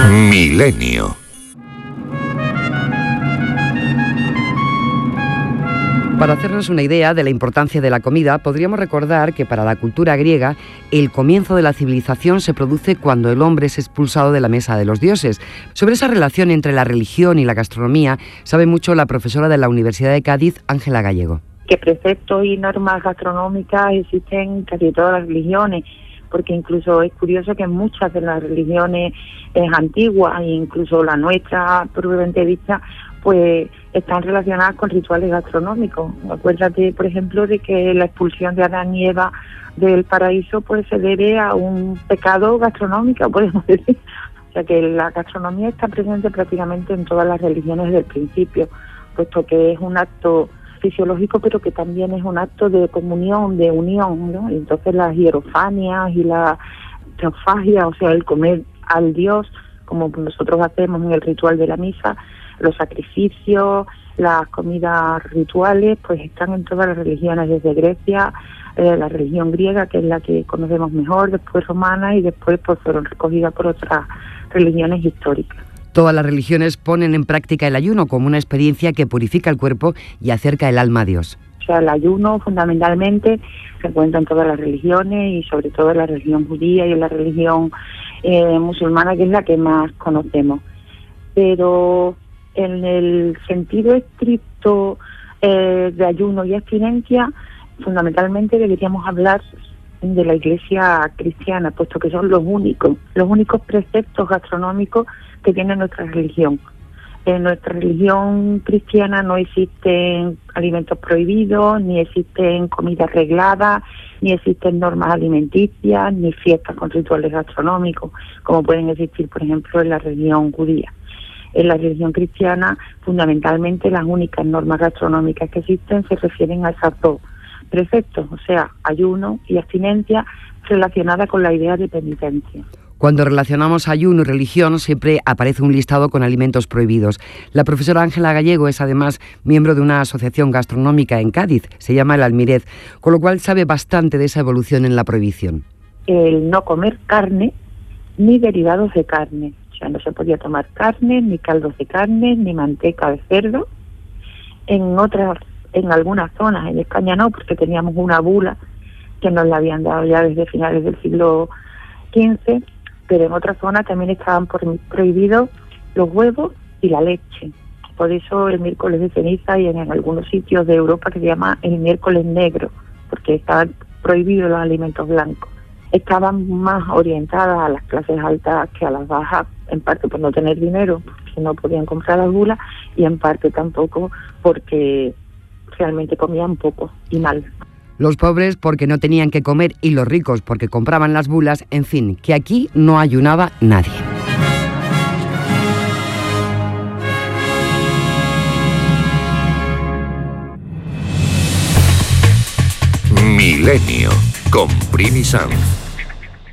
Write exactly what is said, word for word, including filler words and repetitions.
Milenio. Para hacernos una idea de la importancia de la comida, podríamos recordar que para la cultura griega el comienzo de la civilización se produce cuando el hombre es expulsado de la mesa de los dioses. Sobre esa relación entre la religión y la gastronomía sabe mucho la profesora de la Universidad de Cádiz, Ángela Gallego. Que preceptos y normas gastronómicas existen en casi todas las religiones, porque incluso es curioso que en muchas de las religiones eh, antiguas, e incluso la nuestra propiamente dicha, pues están relacionadas con rituales gastronómicos. Acuérdate, por ejemplo, de que la expulsión de Adán y Eva del paraíso pues se debe a un pecado gastronómico, podemos decir. O sea que la gastronomía está presente prácticamente en todas las religiones desde el principio, puesto que es un acto fisiológico, pero que también es un acto de comunión, de unión, ¿no? Entonces las hierofanias y la teofagia, o sea, el comer al Dios, como nosotros hacemos en el ritual de la misa, los sacrificios, las comidas rituales, pues están en todas las religiones, desde Grecia, eh, la religión griega, que es la que conocemos mejor, después romana, y después pues fueron recogidas por otras religiones históricas. Todas las religiones ponen en práctica el ayuno como una experiencia que purifica el cuerpo y acerca el alma a Dios. O sea, el ayuno fundamentalmente se encuentra en todas las religiones y sobre todo en la religión judía y en la religión eh, musulmana, que es la que más conocemos. Pero en el sentido estricto eh, de ayuno y abstinencia, fundamentalmente deberíamos hablar de la Iglesia cristiana, puesto que son los únicos, los únicos preceptos gastronómicos que tiene nuestra religión. En nuestra religión cristiana no existen alimentos prohibidos, ni existen comida arreglada, ni existen normas alimenticias, ni fiestas con rituales gastronómicos, como pueden existir, por ejemplo, en la religión judía. En la religión cristiana, fundamentalmente, las únicas normas gastronómicas que existen se refieren a esos dos preceptos, o sea, ayuno y abstinencia, relacionada con la idea de penitencia. Cuando relacionamos ayuno y religión, siempre aparece un listado con alimentos prohibidos. La profesora Ángela Gallego es además miembro de una asociación gastronómica en Cádiz, se llama El Almirez, con lo cual sabe bastante de esa evolución en la prohibición. El no comer carne ni derivados de carne. O sea, no se podía tomar carne, ni caldos de carne, ni manteca de cerdo. En otras, en algunas zonas, en España no, porque teníamos una bula que nos la habían dado ya desde finales del siglo quince, pero en otras zonas también estaban prohibidos los huevos y la leche. Por eso el miércoles de ceniza, y en algunos sitios de Europa que se llama el miércoles negro, porque estaban prohibidos los alimentos blancos. Estaban más orientadas a las clases altas que a las bajas, en parte por no tener dinero, porque no podían comprar las bulas, y en parte tampoco porque realmente comían poco y mal. Los pobres porque no tenían que comer y los ricos porque compraban las bulas, en fin, que aquí no ayunaba nadie. Milenio con Primi Sanz.